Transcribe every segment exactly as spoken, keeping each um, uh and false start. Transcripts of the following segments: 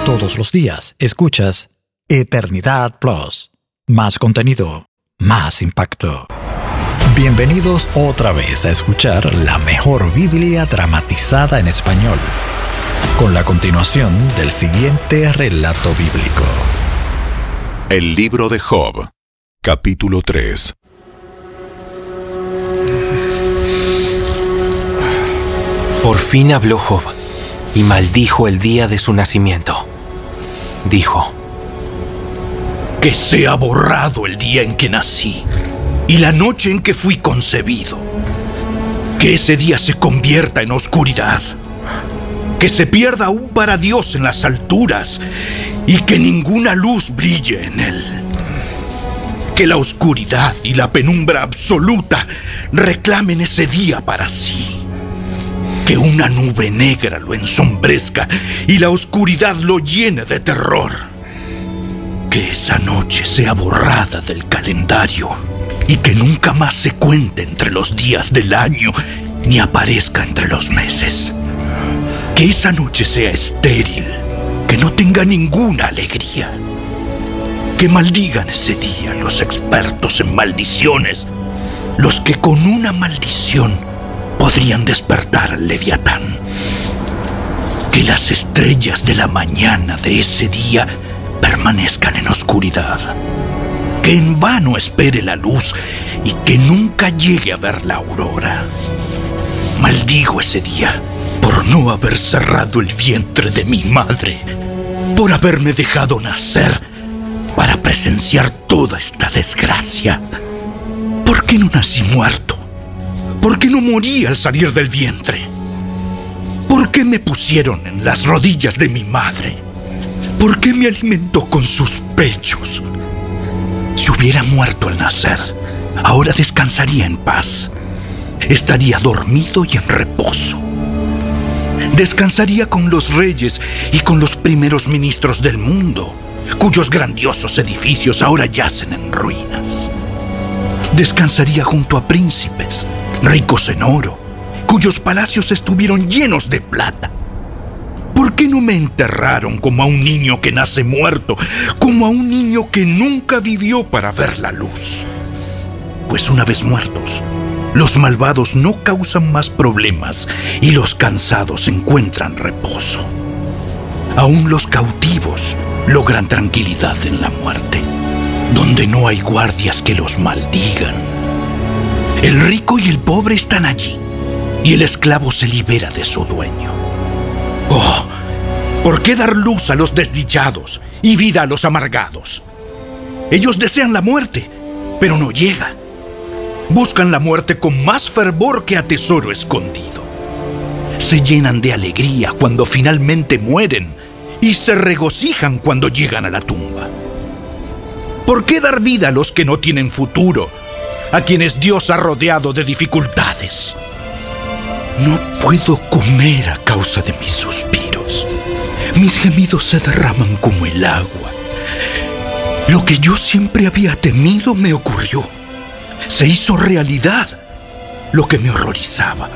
Todos los días escuchas Eternidad Plus. Más contenido, más impacto. Bienvenidos otra vez a escuchar la mejor Biblia dramatizada en español, con la continuación del siguiente relato bíblico. El libro de Job, capítulo tres. Por fin habló Job y maldijo el día de su nacimiento. Dijo: que sea borrado el día en que nací y la noche en que fui concebido. Que ese día se convierta en oscuridad. Que se pierda aún para Dios en las alturas y que ninguna luz brille en él. Que la oscuridad y la penumbra absoluta reclamen ese día para sí. Que una nube negra lo ensombrezca y la oscuridad lo llene de terror. Que esa noche sea borrada del calendario y que nunca más se cuente entre los días del año ni aparezca entre los meses. Que esa noche sea estéril, que no tenga ninguna alegría. Que maldigan ese día los expertos en maldiciones, los que con una maldición podrían despertar al Leviatán. Que las estrellas de la mañana de ese día permanezcan en oscuridad. Que en vano espere la luz y que nunca llegue a ver la aurora. Maldigo ese día por no haber cerrado el vientre de mi madre, por haberme dejado nacer para presenciar toda esta desgracia. ¿Por qué no nací muerto? ¿Por qué no morí al salir del vientre? ¿Por qué me pusieron en las rodillas de mi madre? ¿Por qué me alimentó con sus pechos? Si hubiera muerto al nacer, ahora descansaría en paz. Estaría dormido y en reposo. Descansaría con los reyes y con los primeros ministros del mundo, cuyos grandiosos edificios ahora yacen en ruinas. Descansaría junto a príncipes, ricos en oro, cuyos palacios estuvieron llenos de plata. ¿Por qué no me enterraron como a un niño que nace muerto, como a un niño que nunca vivió para ver la luz? Pues una vez muertos, los malvados no causan más problemas y los cansados encuentran reposo. Aún los cautivos logran tranquilidad en la muerte, donde no hay guardias que los maldigan. El rico y el pobre están allí, y el esclavo se libera de su dueño. ¡Oh! ¿Por qué dar luz a los desdichados y vida a los amargados? Ellos desean la muerte, pero no llega. Buscan la muerte con más fervor que a tesoro escondido. Se llenan de alegría cuando finalmente mueren y se regocijan cuando llegan a la tumba. ¿Por qué dar vida a los que no tienen futuro, a quienes Dios ha rodeado de dificultades? No puedo comer a causa de mis suspiros. Mis gemidos se derraman como el agua. Lo que yo siempre había temido me ocurrió. Se hizo realidad lo que me horrorizaba.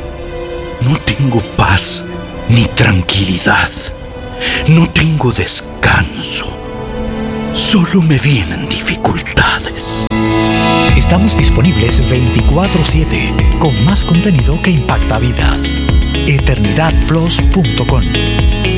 No tengo paz ni tranquilidad. No tengo descanso. Solo me vienen dificultades. Estamos disponibles veinticuatro siete con más contenido que impacta vidas. eternidad plus punto com